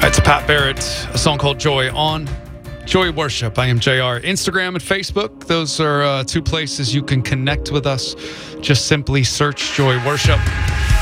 It's Pat Barrett, a song called Joy on Joy Worship. I am JR. Instagram and Facebook, those are two places you can connect with us. Just simply search Joy Worship.